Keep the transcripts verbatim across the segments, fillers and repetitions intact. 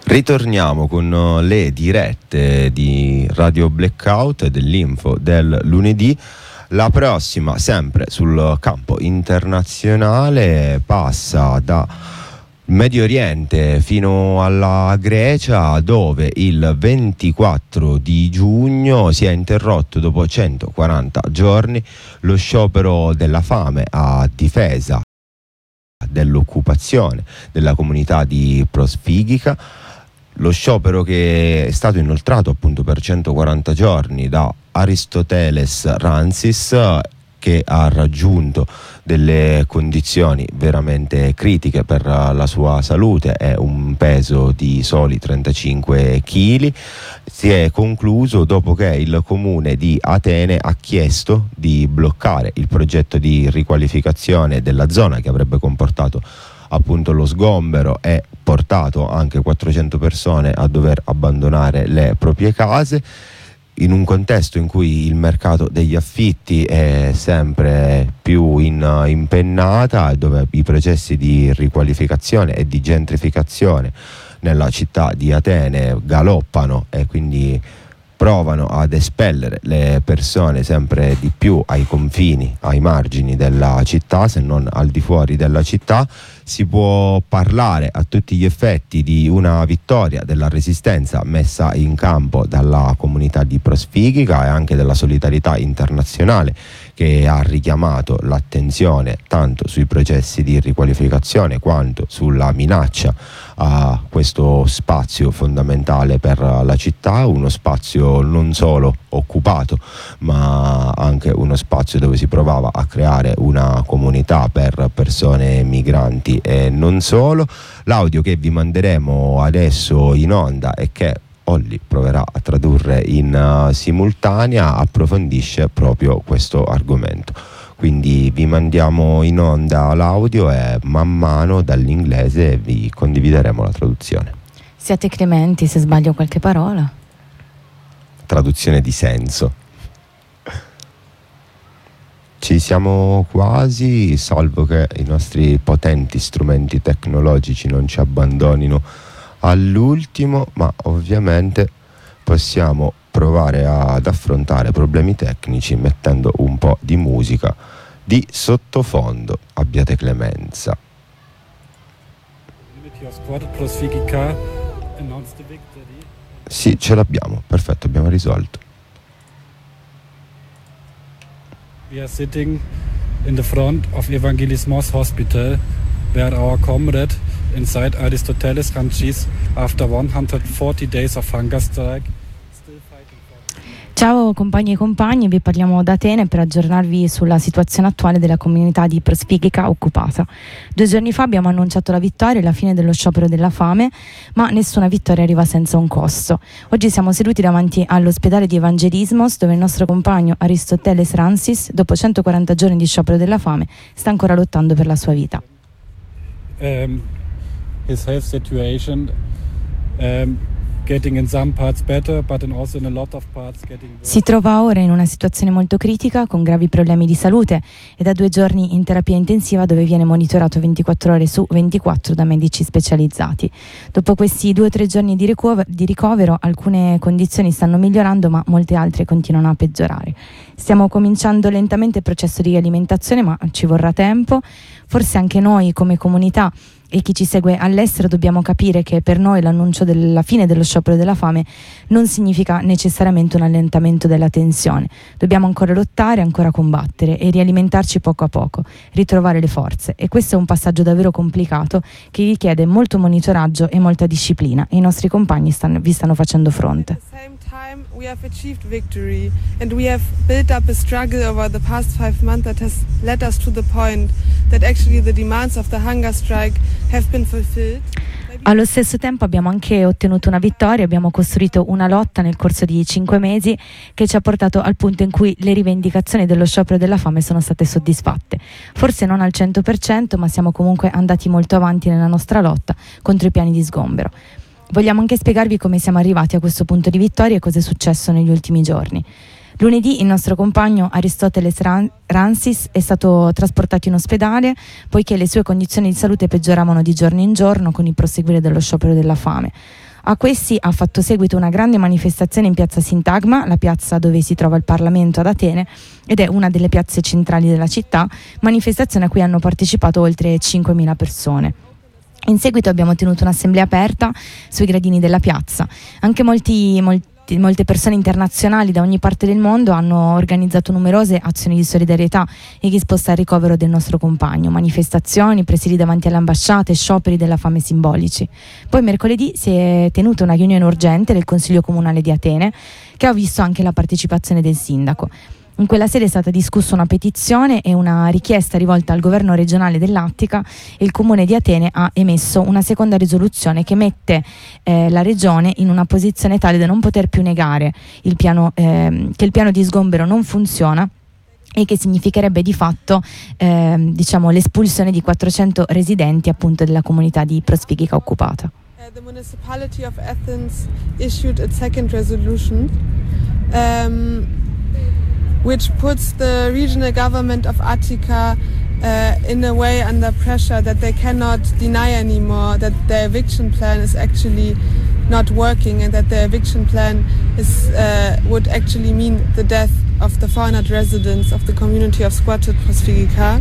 Ritorniamo con le dirette di Radio Blackout e dell'info del lunedì. La prossima, sempre sul campo internazionale, passa da Medio Oriente fino alla Grecia, dove il ventiquattro di giugno si è interrotto dopo centoquaranta giorni lo sciopero della fame a difesa dell'occupazione della comunità di Prosfigica. Lo sciopero che è stato inoltrato appunto per centoquaranta giorni da Aristoteles Ransis, che ha raggiunto delle condizioni veramente critiche per la sua salute, è un peso di soli trentacinque chili. Si è concluso dopo che il comune di Atene ha chiesto di bloccare il progetto di riqualificazione della zona, che avrebbe comportato appunto lo sgombero e portato anche quattrocento persone a dover abbandonare le proprie case, in un contesto in cui il mercato degli affitti è sempre più in impennata, dove i processi di riqualificazione e di gentrificazione nella città di Atene galoppano e quindi provano ad espellere le persone sempre di più ai confini, ai margini della città, se non al di fuori della città. Si può parlare a tutti gli effetti di una vittoria della resistenza messa in campo dalla comunità di Prosfigica e anche della solidarietà internazionale, che ha richiamato l'attenzione tanto sui processi di riqualificazione quanto sulla minaccia a questo spazio fondamentale per la città, uno spazio non solo occupato ma anche uno spazio dove si provava a creare una comunità per persone migranti e non solo. L'audio che vi manderemo adesso in onda e che Olli proverà a tradurre in uh, simultanea approfondisce proprio questo argomento. Quindi vi mandiamo in onda l'audio e man mano dall'inglese vi condivideremo la traduzione. Siate clementi se sbaglio qualche parola. Traduzione di senso. Ci siamo quasi, salvo che i nostri potenti strumenti tecnologici non ci abbandonino all'ultimo, ma ovviamente possiamo provare ad affrontare problemi tecnici mettendo un po' di musica di sottofondo. Abbiate clemenza. Sì, ce l'abbiamo, perfetto, abbiamo risolto. We are sitting in the front of Evangelismos Hospital, where our comrade inside Aristoteles Ranchis, after one hundred forty days of hunger strike, still fighting for... Ciao compagni e compagni, vi parliamo da Atene per aggiornarvi sulla situazione attuale della comunità di Prosfigica occupata. Due giorni fa abbiamo annunciato la vittoria e la fine dello sciopero della fame, ma nessuna vittoria arriva senza un costo. Oggi siamo seduti davanti all'ospedale di Evangelismos, dove il nostro compagno Aristoteles Ransis, dopo centoquaranta giorni di sciopero della fame, sta ancora lottando per la sua vita. Um, his health situation um, getting in some parts better, but in also in a lot of parts getting worse. Si trova ora in una situazione molto critica, con gravi problemi di salute, e da due giorni in terapia intensiva, dove viene monitorato ventiquattro ore su ventiquattro da medici specializzati. Dopo questi due o tre giorni di, ricover- di ricovero, alcune condizioni stanno migliorando, ma molte altre continuano a peggiorare. Stiamo cominciando lentamente il processo di rialimentazione, ma ci vorrà tempo. Forse anche noi come comunità e chi ci segue all'estero dobbiamo capire che per noi l'annuncio della fine dello sciopero della fame non significa necessariamente un allentamento della tensione. Dobbiamo ancora lottare, ancora combattere e rialimentarci poco a poco, ritrovare le forze, e questo è un passaggio davvero complicato che richiede molto monitoraggio e molta disciplina, e i nostri compagni stanno, vi stanno facendo fronte. At the same time, we have achieved victory and we have built up a struggle over the past five months that has led us to the point that actually the demands of the hunger strike have been fulfilled. Allo stesso tempo abbiamo anche ottenuto una vittoria, abbiamo costruito una lotta nel corso di cinque mesi che ci ha portato al punto in cui le rivendicazioni dello sciopero della fame sono state soddisfatte. Forse non al cento per cento, ma siamo comunque andati molto avanti nella nostra lotta contro i piani di sgombero. Vogliamo anche spiegarvi come siamo arrivati a questo punto di vittoria e cosa è successo negli ultimi giorni. Lunedì il nostro compagno Aristoteles Ransis è stato trasportato in ospedale poiché le sue condizioni di salute peggioravano di giorno in giorno con il proseguire dello sciopero della fame. A questi ha fatto seguito una grande manifestazione in piazza Sintagma, la piazza dove si trova il Parlamento ad Atene ed è una delle piazze centrali della città, manifestazione a cui hanno partecipato oltre cinquemila persone. In seguito abbiamo tenuto un'assemblea aperta sui gradini della piazza. Anche molti, molti, molte persone internazionali da ogni parte del mondo hanno organizzato numerose azioni di solidarietà e risposta al ricovero del nostro compagno, manifestazioni, presidi davanti alle ambasciate, scioperi della fame simbolici. Poi mercoledì si è tenuta una riunione urgente del Consiglio Comunale di Atene che ha visto anche la partecipazione del sindaco. In quella sede è stata discussa una petizione e una richiesta rivolta al governo regionale dell'Attica e il comune di Atene ha emesso una seconda risoluzione che mette eh, la regione in una posizione tale da non poter più negare il piano, eh, che il piano di sgombero non funziona e che significherebbe di fatto eh, diciamo, l'espulsione di quattrocento residenti appunto della comunità di Prosfigica occupata. Uh, the municipality of Athens issued its second resolution. Um, which puts the regional government of Attica uh, in a way under pressure that they cannot deny anymore that their eviction plan is actually not working and that their eviction plan is uh, would actually mean the death of the four hundred residents of the community of squatted Prosfigica.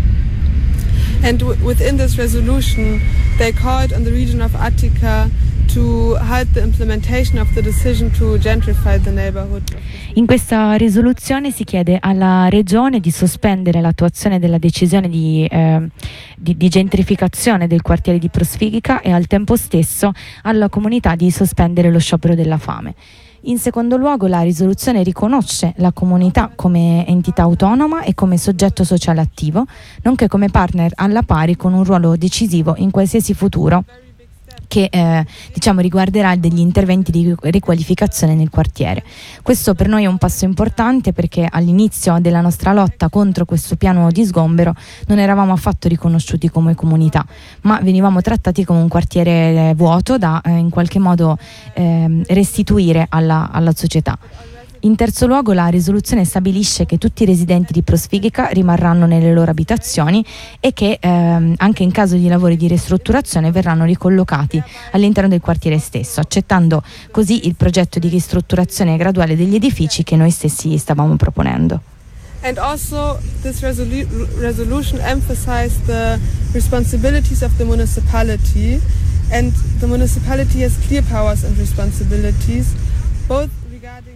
And w- within this resolution they called on the region of Attica to halt the implementation of the decision to gentrify the neighborhood. In questa risoluzione si chiede alla regione di sospendere l'attuazione della decisione di, eh, di, di gentrificazione del quartiere di Prosfigica e al tempo stesso alla comunità di sospendere lo sciopero della fame. In secondo luogo, la risoluzione riconosce la comunità come entità autonoma e come soggetto sociale attivo, nonché come partner alla pari con un ruolo decisivo in qualsiasi futuro che eh, diciamo riguarderà degli interventi di riqualificazione nel quartiere. Questo per noi è un passo importante perché all'inizio della nostra lotta contro questo piano di sgombero non eravamo affatto riconosciuti come comunità, ma venivamo trattati come un quartiere vuoto da eh, in qualche modo eh, restituire alla, alla società. In terzo luogo, la risoluzione stabilisce che tutti i residenti di Prosfigica rimarranno nelle loro abitazioni e che ehm, anche in caso di lavori di ristrutturazione verranno ricollocati all'interno del quartiere stesso, accettando così il progetto di ristrutturazione graduale degli edifici che noi stessi stavamo proponendo. And also this resolu- resolution emphasized the responsibilities of the municipality, and the municipality has clear powers and responsibilities, both regarding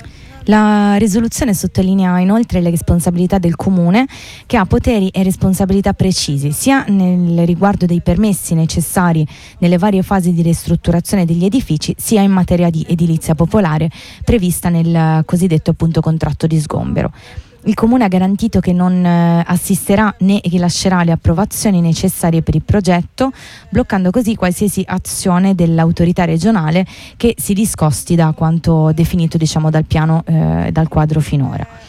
La risoluzione sottolinea inoltre le responsabilità del comune, che ha poteri e responsabilità precisi sia nel riguardo dei permessi necessari nelle varie fasi di ristrutturazione degli edifici, sia in materia di edilizia popolare prevista nel cosiddetto appunto contratto di sgombero. Il Comune ha garantito che non eh, assisterà né rilascerà le approvazioni necessarie per il progetto, bloccando così qualsiasi azione dell'autorità regionale che si discosti da quanto definito diciamo dal piano, eh, dal quadro finora.